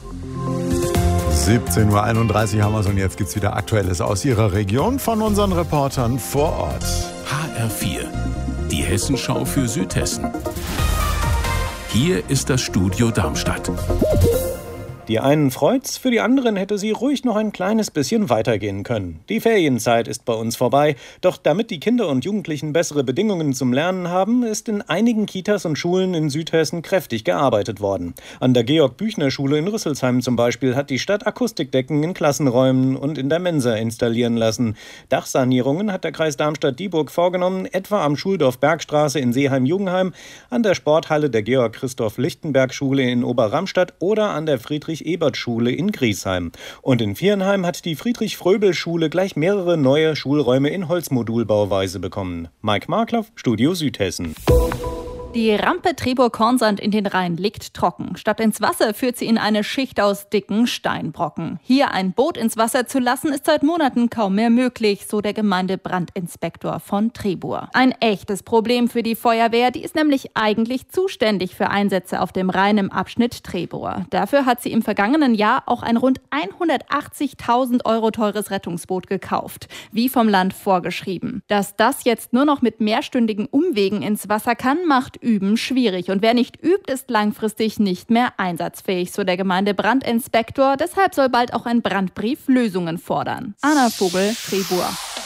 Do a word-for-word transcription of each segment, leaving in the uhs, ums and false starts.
siebzehn Uhr einunddreißig haben wir es und jetzt gibt es wieder Aktuelles aus Ihrer Region von unseren Reportern vor Ort. H R vier, die Hessenschau für Südhessen. Hier ist das Studio Darmstadt. Die einen freut's, für die anderen hätte sie ruhig noch ein kleines bisschen weitergehen können. Die Ferienzeit ist bei uns vorbei, doch damit die Kinder und Jugendlichen bessere Bedingungen zum Lernen haben, ist in einigen Kitas und Schulen in Südhessen kräftig gearbeitet worden. An der Georg-Büchner-Schule in Rüsselsheim zum Beispiel hat die Stadt Akustikdecken in Klassenräumen und in der Mensa installieren lassen. Dachsanierungen hat der Kreis Darmstadt-Dieburg vorgenommen, etwa am Schuldorf Bergstraße in Seeheim-Jugenheim, an der Sporthalle der Georg-Christoph-Lichtenberg-Schule in Oberramstadt oder an der Friedrich-Ebert-Schule in Griesheim. Und in Viernheim hat die Friedrich-Fröbel-Schule gleich mehrere neue Schulräume in Holzmodulbauweise bekommen. Mike Markloff, Studio Südhessen. Die Rampe Trebur-Kornsand in den Rhein liegt trocken. Statt ins Wasser führt sie in eine Schicht aus dicken Steinbrocken. Hier ein Boot ins Wasser zu lassen, ist seit Monaten kaum mehr möglich, so der Gemeindebrandinspektor von Trebur. Ein echtes Problem für die Feuerwehr, die ist nämlich eigentlich zuständig für Einsätze auf dem Rhein im Abschnitt Trebur. Dafür hat sie im vergangenen Jahr auch ein rund hundertachtzigtausend Euro teures Rettungsboot gekauft, wie vom Land vorgeschrieben. Dass das jetzt nur noch mit mehrstündigen Umwegen ins Wasser kann, macht Üben schwierig. Und wer nicht übt, ist langfristig nicht mehr einsatzfähig, so der Gemeindebrandinspektor. Deshalb soll bald auch ein Brandbrief Lösungen fordern. Anna Vogel, Trebur.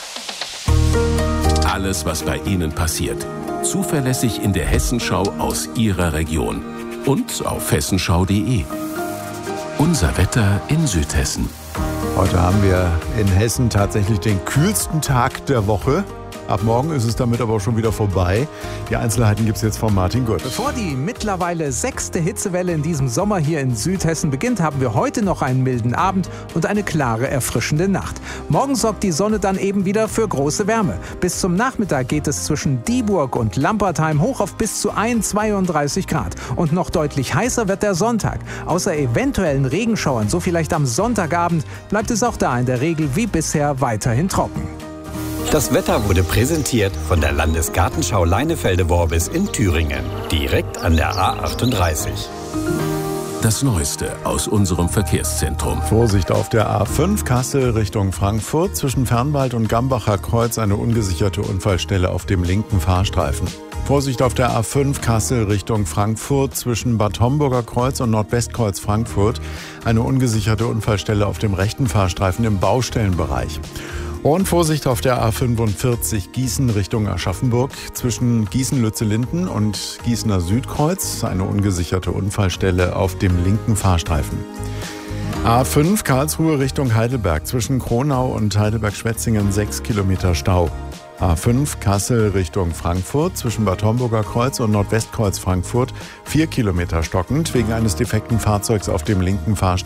Alles, was bei Ihnen passiert. Zuverlässig in der Hessenschau aus Ihrer Region. Und auf hessenschau punkt de. Unser Wetter in Südhessen. Heute haben wir in Hessen tatsächlich den kühlsten Tag der Woche. Ab morgen ist es damit aber auch schon wieder vorbei. Die Einzelheiten gibt es jetzt von Martin Gurt. Bevor die mittlerweile sechste Hitzewelle in diesem Sommer hier in Südhessen beginnt, haben wir heute noch einen milden Abend und eine klare, erfrischende Nacht. Morgen sorgt die Sonne dann eben wieder für große Wärme. Bis zum Nachmittag geht es zwischen Dieburg und Lampertheim hoch auf bis zu zweiunddreißig Grad. Und noch deutlich heißer wird der Sonntag. Außer eventuellen Regenschauern, so vielleicht am Sonntagabend, bleibt es auch da in der Regel wie bisher weiterhin trocken. Das Wetter wurde präsentiert von der Landesgartenschau Leinefelde-Worbis in Thüringen, direkt an der A achtunddreißig. Das Neueste aus unserem Verkehrszentrum. Vorsicht auf der A fünf Kassel Richtung Frankfurt. Zwischen Fernwald und Gambacher Kreuz eine ungesicherte Unfallstelle auf dem linken Fahrstreifen. Vorsicht auf der A fünf Kassel Richtung Frankfurt. Zwischen Bad Homburger Kreuz und Nordwestkreuz Frankfurt eine ungesicherte Unfallstelle auf dem rechten Fahrstreifen im Baustellenbereich. Und Vorsicht auf der A fünfundvierzig Gießen Richtung Aschaffenburg. Zwischen Gießen-Lützellinden und Gießener Südkreuz eine ungesicherte Unfallstelle auf dem linken Fahrstreifen. A fünf Karlsruhe Richtung Heidelberg. Zwischen Kronau und Heidelberg-Schwetzingen sechs Kilometer Stau. A fünf Kassel Richtung Frankfurt. Zwischen Bad Homburger Kreuz und Nordwestkreuz Frankfurt vier Kilometer stockend wegen eines defekten Fahrzeugs auf dem linken Fahrstreifen.